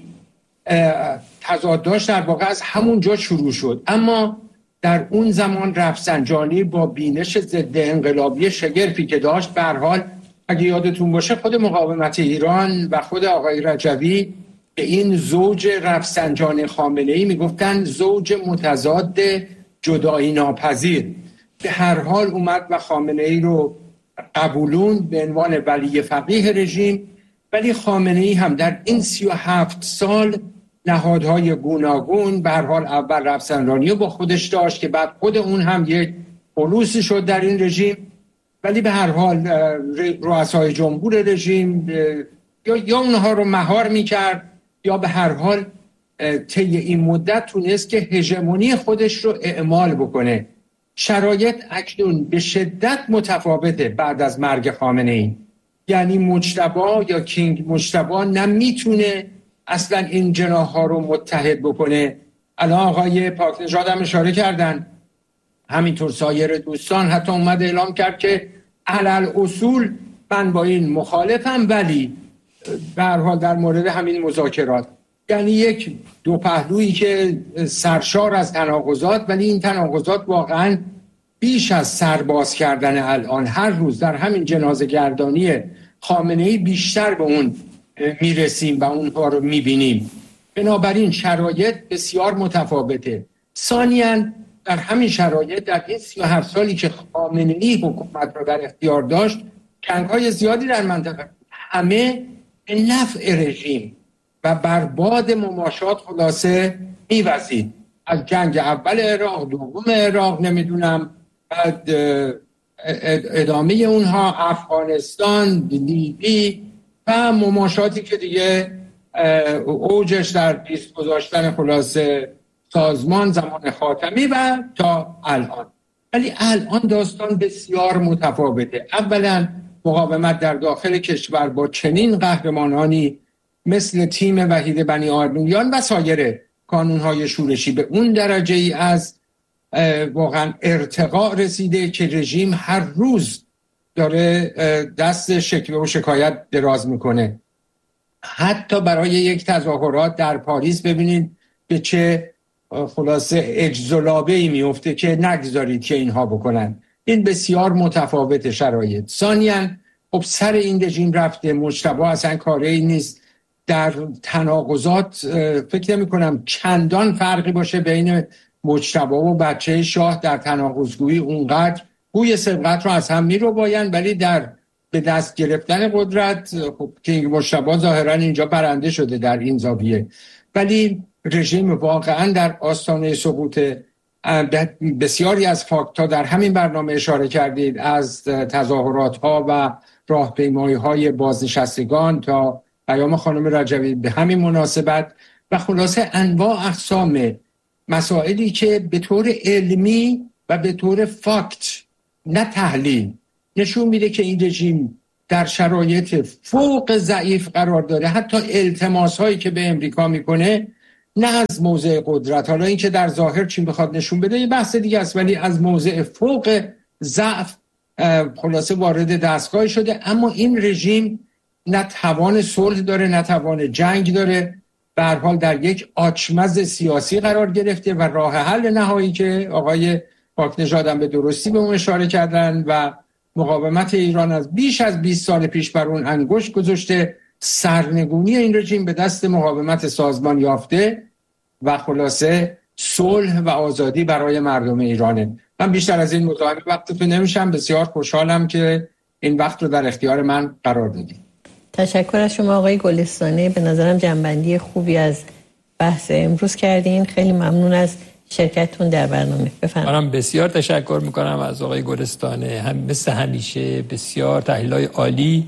تضادش در واقع از همون جا شروع شد، اما در اون زمان رفسنجانی با بینش ضد انقلابی شگرفی که داشت، به هر حال اگه یادتون باشه خود مقاومت ایران و خود آقای رجوی به این زوج رفسنجانی خامنه‌ای میگفتن زوج متضاد جدایی ناپذیر. به هر حال اومد و خامنه‌ای رو قبولون به عنوان ولی فقیه رژیم، ولی خامنه‌ای هم در این سی و هفت سال نهادهای گوناگون به هر حال اول رفسنجانی رو با خودش داشت که بعد خود اون هم یک خلوصی شد در این رژیم، ولی به هر حال رؤسای جمهور رژیم یا یا اونها رو مهار میکرد یا به هر حال طی این مدت تونست که هژمونی خودش رو اعمال بکنه. شرایط اکنون به شدت متفاوته بعد از مرگ خامنه‌ای. یعنی مجتبی یا کینگ مجتبی نمیتونه اصلا این جناح ها رو متحد بکنه. الان آقای پاکنژاد هم اشاره کردن، همینطور سایر دوستان، حتی اومد اعلام کرد که علل اصول من با این مخالفم، ولی به هر حال در مورد همین مذاکرات، یعنی یک دو پهلویی که سرشار از تناقضات، ولی این تناقضات واقعا بیش از سرباز کردن الان هر روز در همین جنازه گردانی خامنه‌ای بیشتر به اون میرسیم و اونها رو میبینیم. بنابراین شرایط بسیار متفاوته. ثانیاً در همین شرایط در این سی و هفت سالی که خامنه‌ای حکومت رو در اختیار داشت، جنگ‌های زیادی در منطقه همه به نفع رژیم و برباد مماشات خلاصه میوزید. از جنگ اول عراق، دوم عراق، نمیدونم بعد ادامه اونها افغانستان، لیبی و مماشاتی که دیگه اوجش در پیش گذاشتن خلاصه سازمان زمان خاتمی و تا الان. ولی الان داستان بسیار متفاوته. اولا مقاومت در داخل کشور با چنین قهرمانانی مثل تیم وحید بنی آرنویان و سایر کانونهای شورشی به اون درجه ای از واقعا ارتقاء رسیده که رژیم هر روز داره دست شکوه و شکایت دراز میکنه. حتی برای یک تظاهرات در پاریس ببینید به چه خلاصه اجزلابه‌ای میفته که نگذارید که اینها بکنن. این بسیار متفاوت شرایط. ثانیاً خب سر این رژیم رفته، مجتبی اصلا کاری نیست. در تناقضات فکر نمی کنم چندان فرقی باشه بین مجتبی و بچه شاه در تناقض‌گویی. اونقدر گوی سبقت رو از هم می رو باین، ولی در به دست گرفتن قدرت خب کینگ مجتبی ظاهرا اینجا برنده شده در این زاویه. ولی رژیم واقعا در آستانه سقوط. بسیاری از فاکت‌ها در همین برنامه اشاره کردید، از تظاهرات ها و راهپیمایی‌های بازنشستگان تا پیام خانم رجوی به همین مناسبت و خلاصه انواع اقسام مسائلی که به طور علمی و به طور فاکت نه تحلیل نشون میده که این رژیم در شرایط فوق ضعیف قرار داره. حتی التماس هایی که به امریکا میکنه نه از موضع قدرت، حالا این که در ظاهر چی بخواد نشون بده یه بحث دیگه است، ولی از موضع فوق ضعف خلاصه وارد دستگاه شده. اما این رژیم نه توان صلح داره نه توان جنگ داره، به هر حال در یک آچمز سیاسی قرار گرفته و راه حل نهایی که آقای پاکنژاد هم به درستی به اون اشاره کردن و مقاومت ایران از بیش از بیست سال پیش بر اون انگشت گذاشته، سرنگونی این رژیم به دست مقاومت سازمان یافته و خلاصه صلح و آزادی برای مردم ایرانه. من بیشتر از این مزاحم وقتتون نمیشم، بسیار خوشحالم که این وقت رو در اختیار من قرار دادید. تشکر از شما آقای گلستانی، به نظرم جنبندی خوبی از بحث امروز کردین. خیلی ممنون از شرکتتون در برنامه. بفرمایید. منم بسیار تشکر میکنم از آقای گلستانی، هم مثل همیشه بسیار تحلیل‌های عالی،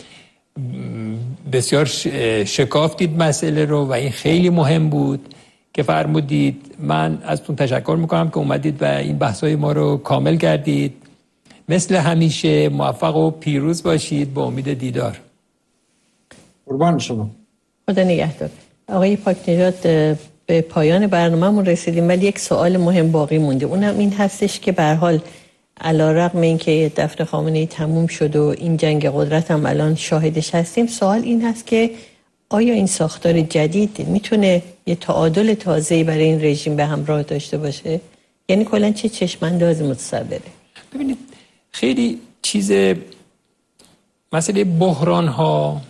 بسیار شکافتید مسئله رو و این خیلی مهم بود که فرمودید. من ازتون تشکر میکنم که اومدید و این بحث‌های ما رو کامل کردید. مثل همیشه موفق و پیروز باشید، با امید دیدار. قربان شما. خدا نگهدار. آقای پاکنژاد، به پایان برنامه‌مون رسیدیم ولی یک سوال مهم باقی مونده، اونم این هستش که به هر حال علیرغم اینکه دفن خامنه‌ای تموم شد و این جنگ قدرت هم الان شاهدش هستیم، سوال این هست که آیا این ساختار جدید میتونه یه تعادل تازه‌ای برای این رژیم به همراه داشته باشه؟ یعنی کلا چه چشم‌اندازی متصوره؟ ببینید خیلی چیز مسئله بحران ها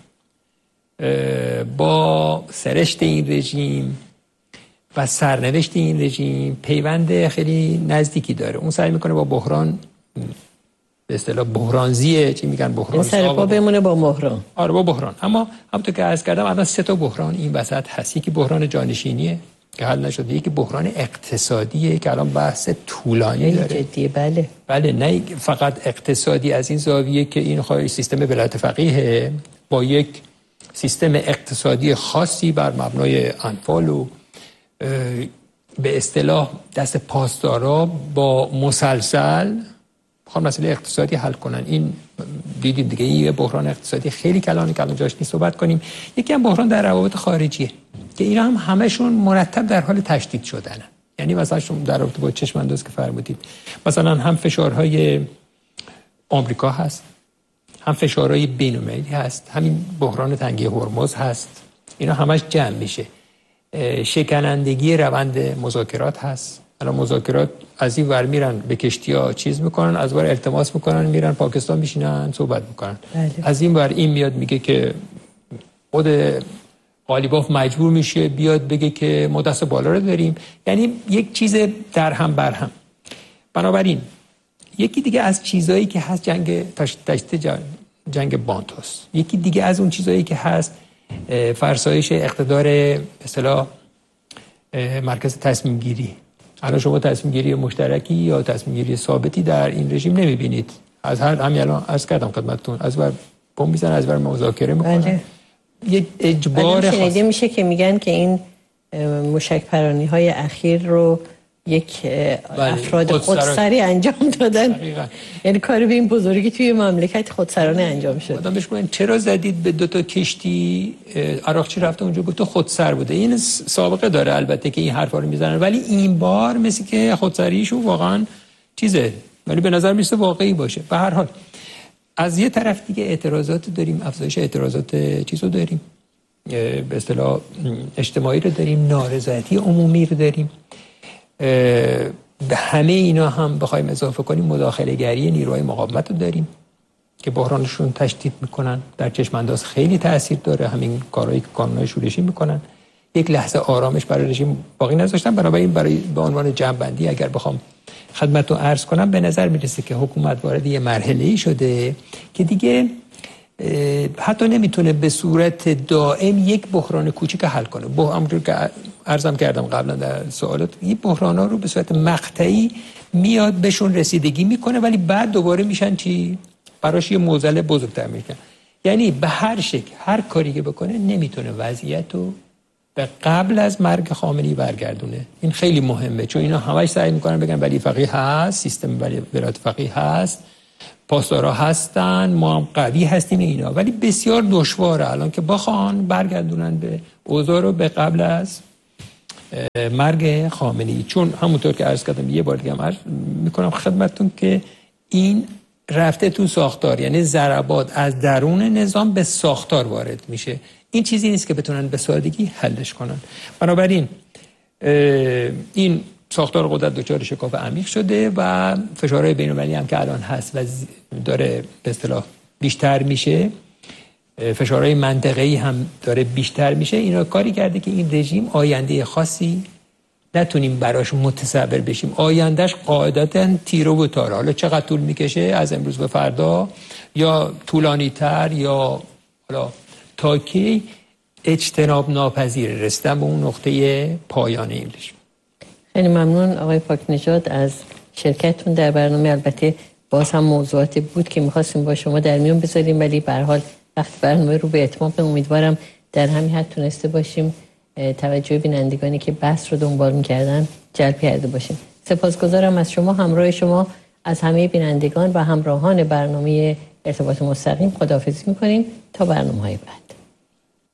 با سرشت این رژیم و سرنوشت این رژیم پیوند خیلی نزدیکی داره. اون سعی میکنه با بحران، به اصطلاح بحرانزیه، چی میگن بحران سر پا بمونه با بحران. آره با بحران. اما همونطور که عرض کردم الان سه تا بحران این وسط هست. یکی بحران جانشینیه که حل نشده، یکی بحران اقتصادیه که الان بحث طولانی داره. جدیه. بله بله، نه فقط اقتصادی از این زاویه که این خواهی سیستم ولایت فقیه با یک سیستم اقتصادی خاصی بر مبنای انفال و به اصطلاح دست پاسدارا با مسلسل بخوان مسئله اقتصادی حل کنن. این دیدیم دیگه، یه بحران اقتصادی خیلی کلانی که الان جاش نیست صحبت کنیم. یکی هم بحران در روابط خارجیه که اینا هم همشون مرتب در حال تشدید شدنه. یعنی مثلا شما در رابطه با چشم انداز که فرمودید، مثلا هم فشارهای آمریکا هست، هم فشارهای بین‌المللی هست، همین بحران تنگی هرمز هست، اینا همش جمع میشه. شکنندگی روند مذاکرات هست. الان مذاکرات از این ور میرن به کشتی‌ها چیز میکنن، از ور التماس میکنن میرن پاکستان میشینن صحبت میکنن. بله. از این ور این میاد میگه که خود قالیباف مجبور میشه بیاد بگه که ما دست بالا رو داریم. یعنی یک چیز در هم بر هم. بنابراین یکی دیگه از چیزایی که هست جنگ تشدید جنگ بانتوس، یکی دیگه از اون چیزایی که هست فرسایش اقتدار به اصطلاح مرکز تصمیم گیری. الان شما تصمیم گیری مشترکی یا تصمیم گیری ثابتی در این رژیم نمیبینید. از هر همین الان عرض کردم خدمتتون، از بر بم میزنن، از بر مذاکره میکنن. بله. یک اجبار شنیده میشه که میگن که این موشک پرانی های اخیر رو یک افراد خودسری انجام دادن. دقیقا. یعنی کاری به این بزرگی توی مملکت خودسرانه انجام شد. آدم بهش میگن چرا زدید به دو تا کشتی؟ عراقچی رفته اونجا گفت تو خودسر بوده. این سابقه داره البته که این حرفا رو میزنن، ولی این بار مثل که خودسریشو واقعا چیزه، ولی به نظر میسه واقعی باشه. به هر حال از یه طرف دیگه اعتراضات داریم، افزایش اعتراضات چیزو داریم، به اصطلاح اجتماعی رو داریم، نارضایتی عمومی رو داریم. به همه اینا هم بخوایم اضافه کنیم مداخله گری نیروهای مقاومت رو داریم که بحرانشون تشدید میکنن، در چشم انداز خیلی تأثیر داره. همین کارهایی که کانونهای شورشی میکنن یک لحظه آرامش برای رژیم باقی نذاشتن. بنابراین برای به عنوان جمع‌بندی اگر بخوام خدمتتون عرض کنم، به نظر میرسه که حکومت وارد یه مرحله‌ای شده که دیگه حتی نمیتونه به صورت دائم یک بحران کوچیک حل کنه. با همونطور که عرضم کردم قبلا در سوالات، این بحران‌ها رو به صورت مقطعی میاد بهشون رسیدگی میکنه، ولی بعد دوباره میشن چی؟ براش یه معضل بزرگتر میکنه. یعنی به هر شکل هر کاری که بکنه نمیتونه وضعیت رو به قبل از مرگ خامنه‌ای برگردونه. این خیلی مهمه، چون اینا همش سعی میکنن بگن ولی فقیه هست، سیستم ولی ولایت فقیه هست، پاسدارا هستن، ما هم قوی هستیم اینا، ولی بسیار دشواره الان که بخوان برگردونن به اوضاع رو به قبل از مرگ خامنه‌ای. چون همونطور که عرض کردم یه بار دیگه هم عرض میکنم خدمتتون که این رفته تو ساختار، یعنی ضربات از درون نظام به ساختار وارد میشه. این چیزی نیست که بتونن به سادگی حلش کنن. بنابراین این ساختار قدرت دچار شکاف عمیق شده و فشارهای بین‌المللی هم که الان هست و داره به اصطلاح بیشتر میشه، فشارهای منطقه‌ای هم داره بیشتر میشه. اینا کاری کرده که این رژیم آینده خاصی نتونیم براش متصور بشیم. آیندهش قاعدتاً تیره و تاره، حالا چقدر طول میکشه از امروز به فردا یا طولانی تر یا حالا تا کی اجتناب ناپذیر رسیدن به اون نقطه پایان این رژیم. خیلی ممنون آقای پاکنژاد از شرکتتون در برنامه. البته باز هم موضوعاتی بود که می‌خواستیم با شما در میون بذاریم، ولی به هر حال وقتی برنامه رو به اتمام، امیدوارم در همین حد تونسته باشیم توجه بینندگانی که بحث رو دنبال می‌کردن جلب کرده باشیم. سپاسگزارم از شما، همراه شما، از همه بینندگان و همراهان برنامه ارتباط مستقیم خداحافظی می‌کنیم تا برنامه‌های بعد.